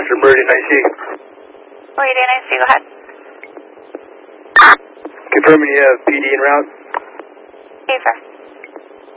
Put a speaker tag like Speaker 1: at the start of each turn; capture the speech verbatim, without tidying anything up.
Speaker 1: Officer Birdie, I C.
Speaker 2: Lady N I C, go ahead.
Speaker 1: Confirming you have P D en route.
Speaker 2: Yes, sir.